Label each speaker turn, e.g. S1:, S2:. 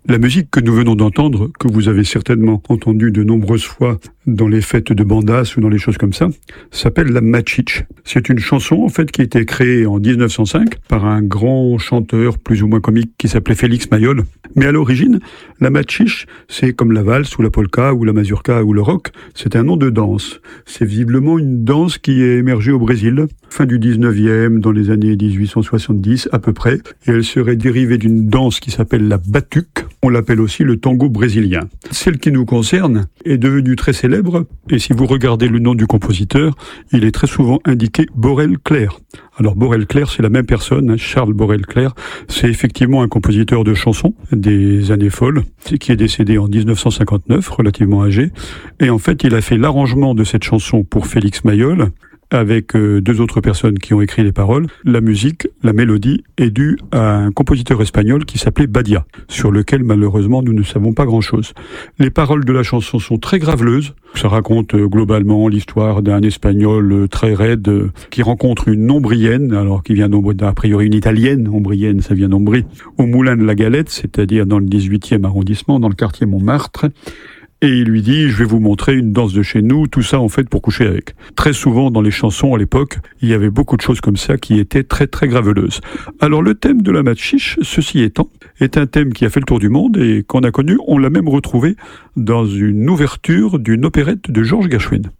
S1: La musique que nous venons d'entendre, que vous avez certainement entendue de nombreuses fois dans les fêtes de bandas ou dans les choses comme ça, s'appelle la Machiche. C'est une chanson en fait qui a été créée en 1905 par un grand chanteur plus ou moins comique qui s'appelait Félix Mayol. Mais à l'origine, la Machiche, c'est comme la valse ou la polka ou la mazurka ou le rock, c'est un nom de danse. C'est visiblement une danse qui est émergée au Brésil, fin du 19e, dans les années 1870 à peu près, et elle serait dérivée d'une danse qui s'appelle la batuque. On l'appelle aussi le tango brésilien. Celle qui nous concerne est devenue très célèbre, et si vous regardez le nom du compositeur, il est très souvent indiqué Borel-Clair. Alors Borel-Clair, c'est la même personne, Charles Borel-Clair, c'est effectivement un compositeur de chansons des années folles, qui est décédé en 1959, relativement âgé, et en fait il a fait l'arrangement de cette chanson pour Félix Mayol, avec deux autres personnes qui ont écrit les paroles. La musique, la mélodie, est due à un compositeur espagnol qui s'appelait Badia, sur lequel malheureusement nous ne savons pas grand-chose. Les paroles de la chanson sont très graveleuses. Ça raconte globalement l'histoire d'un Espagnol très raide qui rencontre une ombrienne, alors qui vient a priori une italienne, ombrienne ça vient d'Ombrie, au Moulin de la Galette, c'est-à-dire dans le 18e arrondissement, dans le quartier Montmartre. Et il lui dit, je vais vous montrer une danse de chez nous, tout ça en fait pour coucher avec. Très souvent dans les chansons à l'époque, il y avait beaucoup de choses comme ça qui étaient très très graveleuses. Alors le thème de la Machiche, ceci étant, est un thème qui a fait le tour du monde et qu'on a connu, on l'a même retrouvé dans une ouverture d'une opérette de Georges Gershwin.